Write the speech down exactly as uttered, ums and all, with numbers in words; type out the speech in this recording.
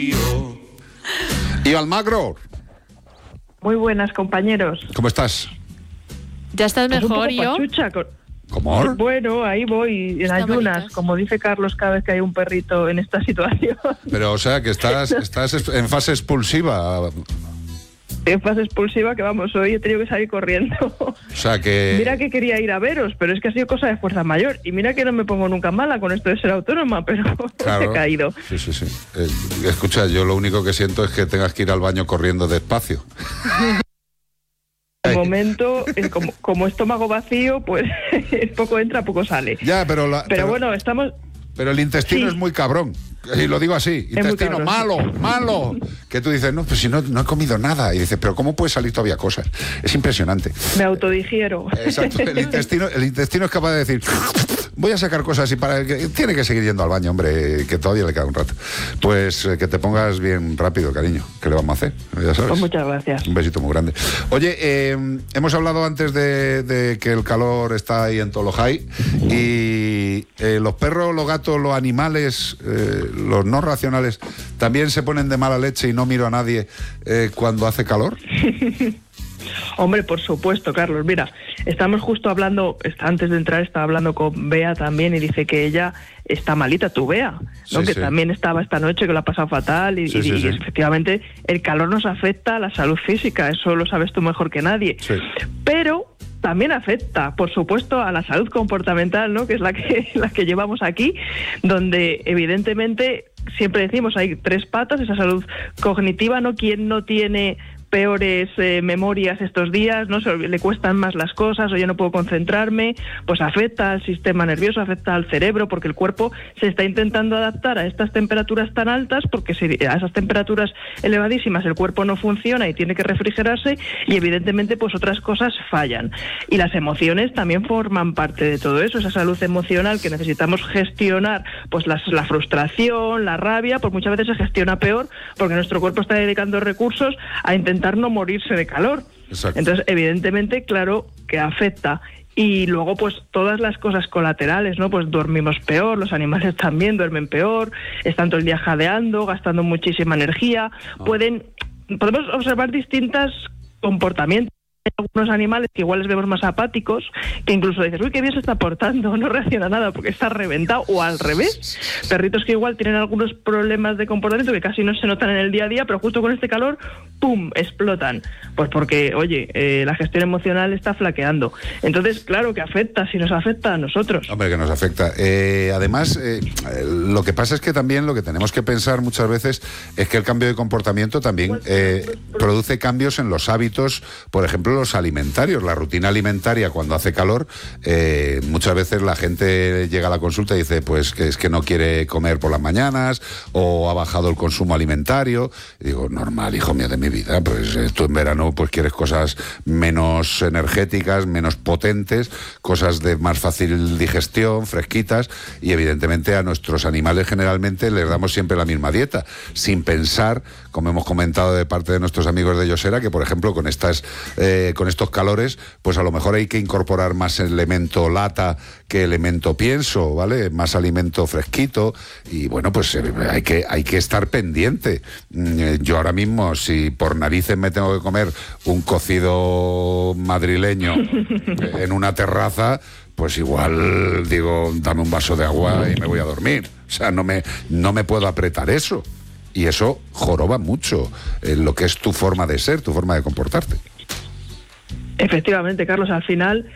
Y Almagro. Muy buenas, compañeros. ¿Cómo estás? ¿Ya estás Pues mejor, un poco yo? pachucha, con... ¿Cómo? Bueno, ahí voy, en Está ayunas, malitas. como dice Carlos cada vez que hay un perrito en esta situación. Pero, o sea, que estás, estás en fase expulsiva. En fase expulsiva, que vamos, hoy he tenido que salir corriendo. O sea, que... Mira que quería ir a veros, pero es que ha sido cosa de fuerza mayor. Y mira que no me pongo nunca mala con esto de ser autónoma, pero Claro. he caído. Sí, sí, sí. Eh, escucha, yo lo único que siento es que tengas que ir al baño corriendo despacio. De momento, eh, como, como estómago vacío, pues poco entra, poco sale. Ya, pero... La, Pero bueno, estamos... Pero el intestino Sí. es muy cabrón. Y lo digo así, muy intestino cabrón. malo, malo. Que tú dices, no, pues si no, no he comido nada. Y dices, pero ¿cómo puede salir todavía cosas? Es impresionante. Me autodigiero. Exacto, el intestino, el intestino es capaz de decir, voy a sacar cosas y para que tiene que seguir yendo al baño, hombre, que todavía le queda un rato. Pues eh, que te pongas bien rápido, cariño. ¿Qué le vamos a hacer? Ya sabes. Pues muchas gracias. Un besito muy grande. Oye, eh, hemos hablado antes de, de que el calor está ahí en todo lo high y eh, los perros, los gatos, los animales, eh, los no racionales, también se ponen de mala leche y no miro a nadie eh, cuando hace calor. Hombre, por supuesto, Carlos. Mira, estamos justo hablando, antes de entrar estaba hablando con Bea también y dice que ella está malita, tu Bea, ¿no? Sí, que sí. también estaba esta noche, que lo ha pasado fatal y, Sí, y- sí, y sí. efectivamente el calor nos afecta a la salud física, eso lo sabes tú mejor que nadie. Sí. Pero también afecta, por supuesto, a la salud comportamental, ¿no? Que es la que, la que llevamos aquí, donde evidentemente siempre decimos hay tres patas, esa salud cognitiva, ¿no? ¿Quién no tiene peores eh, memorias estos días, no se le cuestan más las cosas o yo no puedo concentrarme? Pues afecta al sistema nervioso, afecta al cerebro, porque el cuerpo se está intentando adaptar a estas temperaturas tan altas, porque si a esas temperaturas elevadísimas el cuerpo no funciona y tiene que refrigerarse y evidentemente pues otras cosas fallan. Y las emociones también forman parte de todo eso, esa salud emocional que necesitamos gestionar, pues las, la frustración, la rabia, pues muchas veces se gestiona peor porque nuestro cuerpo está dedicando recursos a intentar no morirse de calor. Exacto. Entonces, evidentemente, claro que afecta. Y luego, pues, todas las cosas colaterales, ¿no? Pues dormimos peor, los animales también duermen peor, están todo el día jadeando, gastando muchísima energía. Oh. Pueden, podemos observar distintos comportamientos. Hay algunos animales que igual les vemos más apáticos, que incluso dices, uy, qué bien se está portando, no reacciona a nada porque está reventado, o al revés, perritos que igual tienen algunos problemas de comportamiento que casi no se notan en el día a día, pero justo con este calor, ¡pum!, explotan. Pues porque, oye, eh, la gestión emocional está flaqueando. Entonces, claro que afecta, si nos afecta a nosotros. Hombre, que nos afecta. Eh, además, eh, lo que pasa es que también lo que tenemos que pensar muchas veces es que el cambio de comportamiento también eh, produce cambios en los hábitos, por ejemplo, los alimentarios, la rutina alimentaria cuando hace calor. Eh, muchas veces la gente llega a la consulta y dice, pues que es que no quiere comer por las mañanas o ha bajado el consumo alimentario. Y digo, normal, hijo mío de mi vida, pues eh, tú en verano pues quieres cosas menos energéticas, menos potentes, cosas de más fácil digestión, fresquitas, y evidentemente a nuestros animales generalmente les damos siempre la misma dieta, sin pensar, como hemos comentado de parte de nuestros amigos de Yosera, que por ejemplo con estas eh, con estos calores, pues a lo mejor hay que incorporar más elemento lata que elemento pienso, ¿vale? Más alimento fresquito, y bueno, pues eh, hay que hay que estar pendiente. Mm, eh, Yo ahora mismo, si por narices me tengo que comer un cocido madrileño en una terraza, pues igual digo, dame un vaso de agua y me voy a dormir. O sea, no me, no me puedo apretar eso. Y eso joroba mucho en lo que es tu forma de ser, tu forma de comportarte. Efectivamente, Carlos, al final